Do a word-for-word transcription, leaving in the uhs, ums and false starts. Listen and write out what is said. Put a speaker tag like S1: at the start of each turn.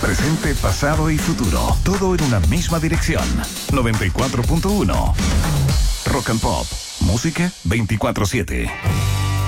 S1: Presente, pasado y futuro. Todo en una misma dirección. noventa y cuatro punto uno. Rock and Pop. Música veinticuatro siete.